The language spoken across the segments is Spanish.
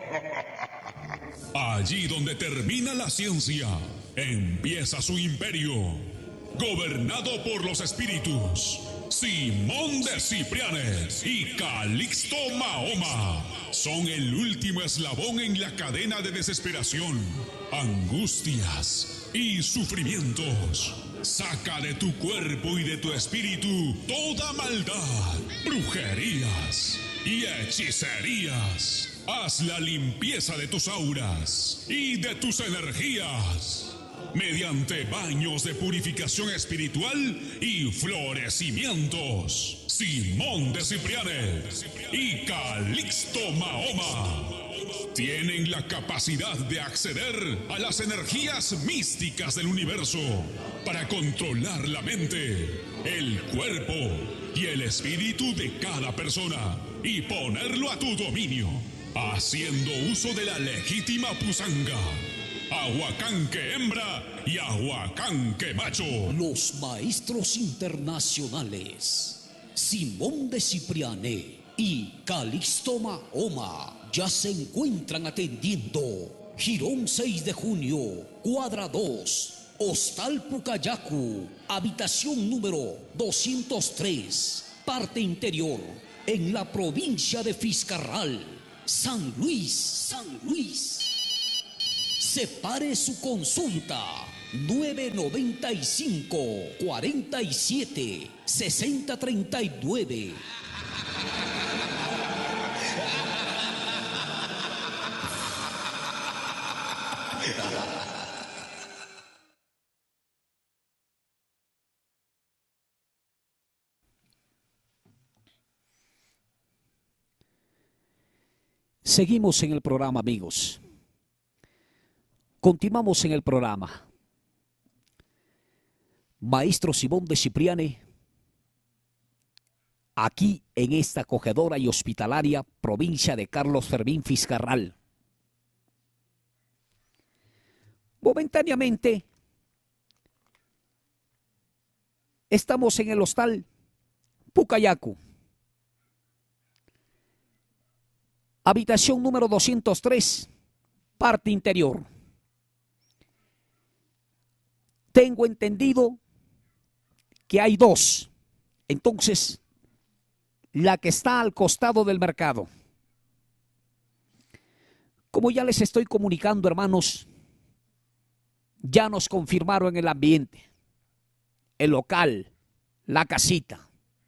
Allí donde termina la ciencia, empieza su imperio, gobernado por los espíritus. Simón de Ciprianes y Calixto Mahoma son el último eslabón en la cadena de desesperación, angustias y sufrimientos. Saca de tu cuerpo y de tu espíritu toda maldad, brujerías y hechicerías. Haz la limpieza de tus auras y de tus energías mediante baños de purificación espiritual y florecimientos. Simón de Ciprianes y Calixto Mahoma tienen la capacidad de acceder a las energías místicas del universo para controlar la mente, el cuerpo y el espíritu de cada persona y ponerlo a tu dominio, haciendo uso de la legítima pusanga, ahuacanque hembra y ahuacanque macho. Los maestros internacionales Simón de Cipriane y Calixto Mahoma ya se encuentran atendiendo Jirón 6 de junio, cuadra 2, Hostal Pucayacu, habitación número 203, parte interior, en la provincia de Fiscarral, San Luis. Separe su consulta 995 47 6039. Seguimos en el programa, amigos. Continuamos en el programa. Maestro Simón de Cipriane, aquí en esta acogedora y hospitalaria provincia de Carlos Fermín Fiscarral. Momentáneamente estamos en el Hostal Pucayacu, habitación número 203, parte interior. Tengo entendido que hay dos. Entonces, la que está al costado del mercado. Como ya les estoy comunicando, hermanos, ya nos confirmaron el ambiente, el local, la casita.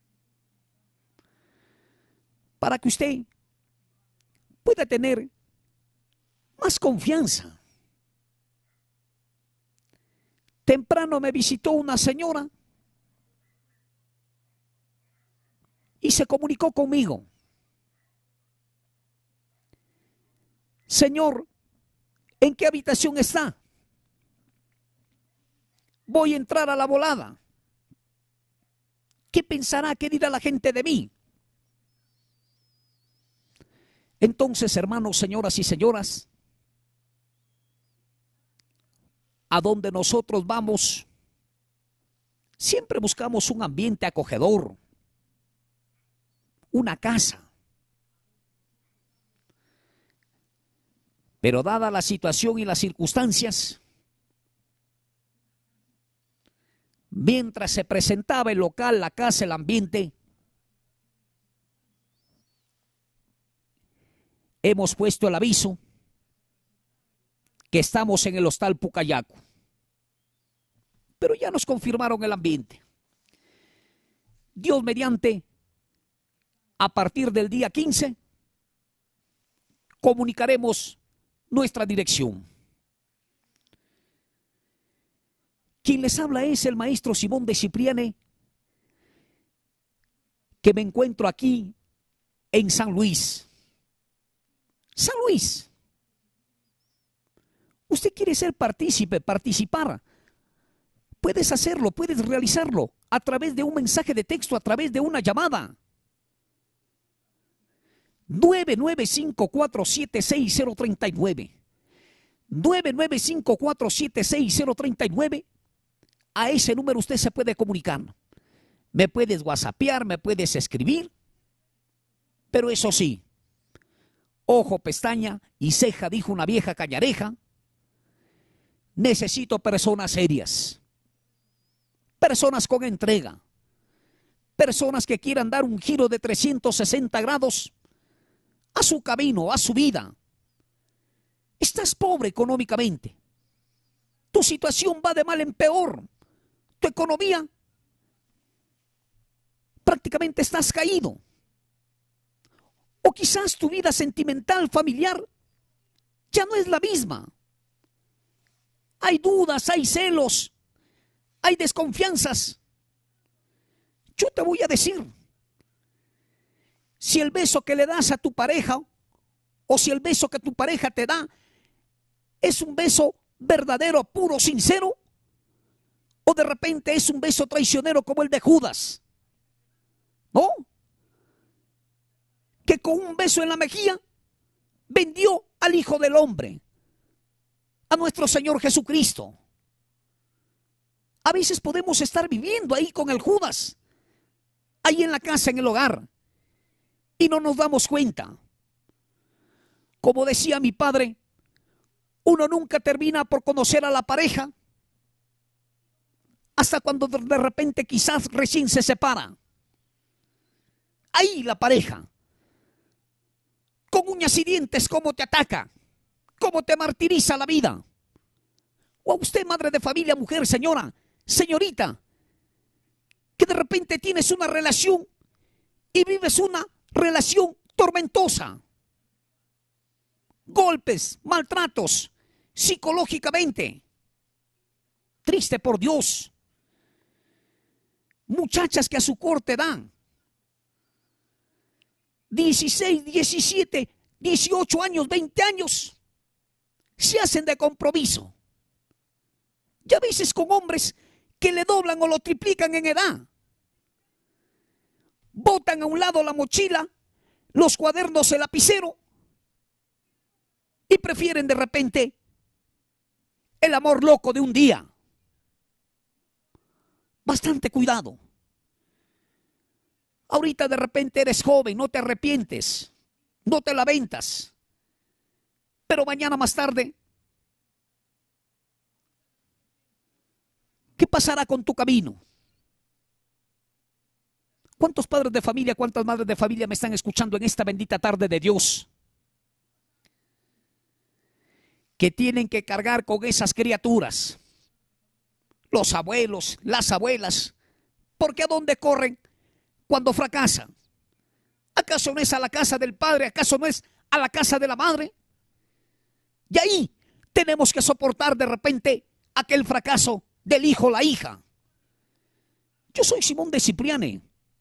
Para que usted pueda tener más confianza. Temprano me visitó una señora y se comunicó conmigo. Señor, ¿en qué habitación está? Voy a entrar a la volada. ¿Qué pensará, qué dirá la gente de mí? Entonces, hermanos, señoras y señoras, a donde nosotros vamos, siempre buscamos un ambiente acogedor, una casa. Pero dada la situación y las circunstancias, mientras se presentaba el local, la casa, el ambiente, hemos puesto el aviso que estamos en el Hostal Pucayacu. Pero ya nos confirmaron el ambiente. Dios mediante, a partir del día 15, comunicaremos nuestra dirección. Quien les habla es el maestro Simón de Cipriane, que me encuentro aquí en San Luis. San Luis. Usted quiere ser partícipe, participar. Puedes hacerlo, puedes realizarlo a través de un mensaje de texto, a través de una llamada. 995476039. 995476039. A ese número usted se puede comunicar. Me puedes whatsappear, me puedes escribir. Pero eso sí, ojo, pestaña y ceja, dijo una vieja cañareja. Necesito personas serias, personas con entrega, personas que quieran dar un giro de 360 grados a su camino, a su vida. Estás pobre económicamente. Tu situación va de mal en peor. Tu economía, prácticamente estás caído. O quizás tu vida sentimental, familiar, ya no es la misma. Hay dudas, hay celos, hay desconfianzas. Yo te voy a decir, si el beso que le das a tu pareja o si el beso que tu pareja te da es un beso verdadero, puro, sincero, o de repente es un beso traicionero como el de Judas, ¿no? Que con un beso en la mejilla vendió al Hijo del Hombre, a nuestro Señor Jesucristo. A veces podemos estar viviendo ahí con el Judas, ahí en la casa, en el hogar, y no nos damos cuenta. Como decía mi padre, uno nunca termina por conocer a la pareja hasta cuando de repente quizás recién se separa. Ahí la pareja, con uñas y dientes, cómo te ataca, cómo te martiriza la vida. O a usted, madre de familia, mujer, señora, señorita, que de repente tienes una relación y vives una relación tormentosa. Golpes, maltratos, psicológicamente. Triste por Dios. Muchachas que a su corta edad, 16, 17, 18 años, 20 años, se hacen de compromiso. Y a veces con hombres que le doblan o lo triplican en edad. Botan a un lado la mochila, los cuadernos, el lapicero, y prefieren de repente el amor loco de un día. Bastante cuidado. Ahorita de repente eres joven, no te arrepientes, no te lamentas, pero mañana más tarde, ¿qué pasará con tu camino? ¿Cuántos padres de familia, cuántas madres de familia me están escuchando en esta bendita tarde de Dios? Que tienen que cargar con esas criaturas, los abuelos, las abuelas, porque ¿a dónde corren cuando fracasan? ¿Acaso no es a la casa del padre? ¿Acaso no es a la casa de la madre? Y ahí tenemos que soportar de repente aquel fracaso del hijo o la hija. Yo soy Simón de Cipriani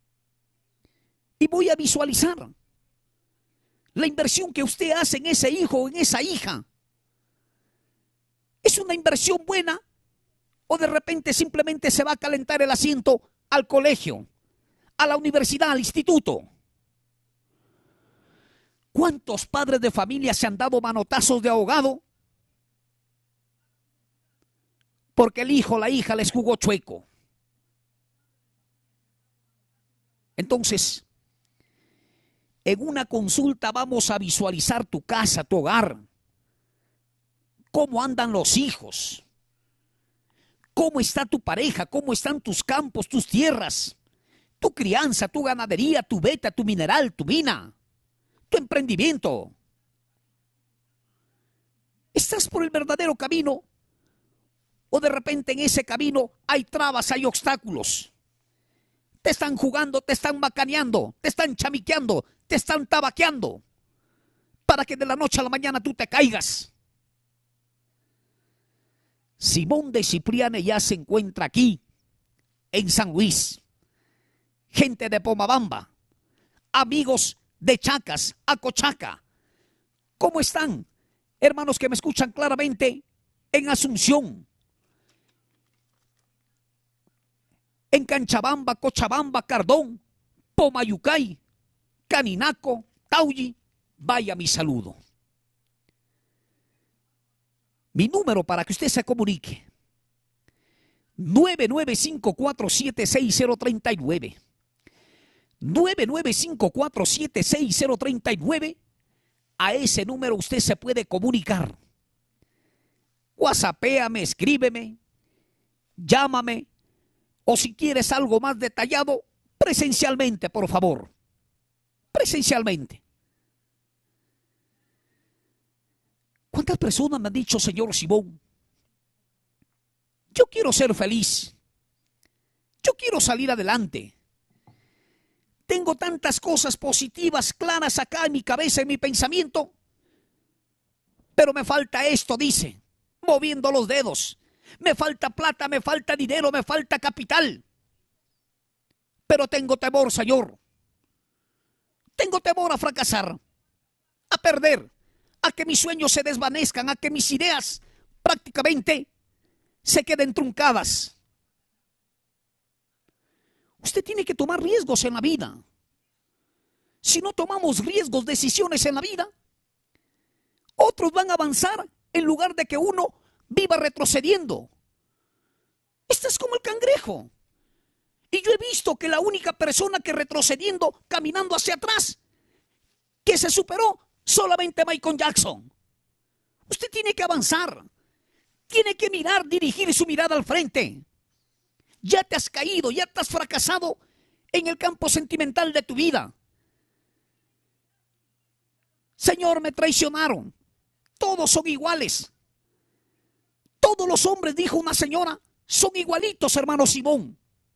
y voy a visualizar la inversión que usted hace en ese hijo o en esa hija. ¿Es una inversión buena o de repente simplemente se va a calentar el asiento al colegio, a la universidad, al instituto? ¿Cuántos padres de familia se han dado manotazos de ahogado porque el hijo o la hija les jugó chueco? Entonces, en una consulta vamos a visualizar tu casa, tu hogar, cómo andan los hijos, cómo está tu pareja, cómo están tus campos, tus tierras, tu crianza, tu ganadería, tu beta, tu mineral, tu mina, tu emprendimiento. ¿Estás por el verdadero camino? ¿O de repente en ese camino hay trabas, hay obstáculos? Te están jugando, te están macaneando, te están chamiqueando, te están tabaqueando, para que de la noche a la mañana tú te caigas. Simón de Cipriani ya se encuentra aquí, en San Luis. Gente de Pomabamba, amigos de Chacas, Acochaca. ¿Cómo están? Hermanos que me escuchan claramente en Asunción, en Canchabamba, Cochabamba, Cardón, Pomayucay, Caninaco, Tauyi. Vaya mi saludo. Mi número para que usted se comunique: 995476039. 995476039. A ese número usted se puede comunicar. WhatsAppéame, escríbeme, llámame, o si quieres algo más detallado, presencialmente, por favor. Presencialmente. ¿Cuántas personas me han dicho, señor Simón, yo quiero ser feliz, yo quiero salir adelante, tengo tantas cosas positivas claras acá en mi cabeza, en mi pensamiento, pero me falta esto, dice, moviendo los dedos, me falta plata, me falta dinero, me falta capital, pero tengo temor, Señor, tengo temor a fracasar, a perder, a que mis sueños se desvanezcan, a que mis ideas prácticamente se queden truncadas. Usted tiene que tomar riesgos en la vida. Si no tomamos riesgos, decisiones en la vida, otros van a avanzar en lugar de que uno viva retrocediendo. Este es como el cangrejo. Y yo he visto que la única persona que retrocediendo, caminando hacia atrás, que se superó, solamente Michael Jackson. Usted tiene que avanzar. Tiene que mirar, dirigir su mirada al frente. Ya te has caído, ya te has fracasado en el campo sentimental de tu vida. Señor, me traicionaron. Todos son iguales. Todos los hombres, dijo una señora, son igualitos, hermano Simón.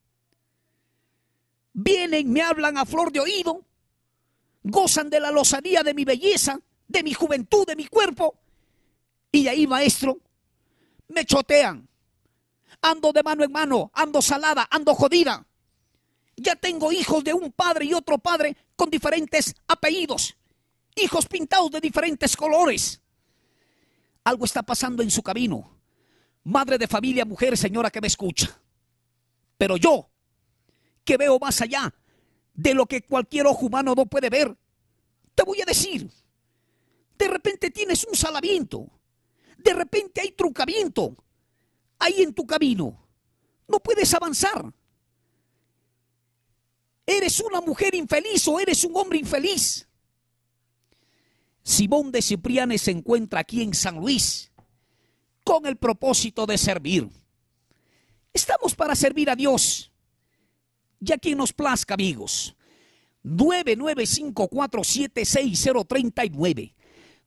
Vienen, me hablan a flor de oído, gozan de la lozanía de mi belleza, de mi juventud, de mi cuerpo, y ahí, maestro, me chotean. Ando de mano en mano, ando salada, ando jodida. Ya tengo hijos de un padre y otro padre con diferentes apellidos, hijos pintados de diferentes colores. Algo está pasando en su camino. Madre de familia, mujer, señora que me escucha. Pero yo, que veo más allá de lo que cualquier ojo humano no puede ver, te voy a decir, de repente tienes un salamiento, de repente hay truncamiento ahí en tu camino, no puedes avanzar. ¿Eres una mujer infeliz o eres un hombre infeliz? Simón de Cipriani se encuentra aquí en San Luis con el propósito de servir. Estamos para servir a Dios y a quien nos plazca, amigos. 995476039.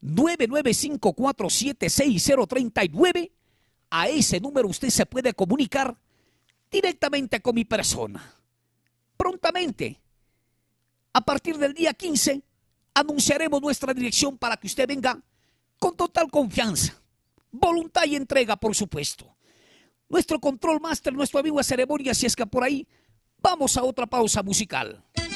995476039. A ese número usted se puede comunicar directamente con mi persona. Prontamente, a partir del día 15, anunciaremos nuestra dirección para que usted venga con total confianza, voluntad y entrega, por supuesto. Nuestro control master, nuestro amigo de ceremonias, si es que por ahí vamos a otra pausa musical.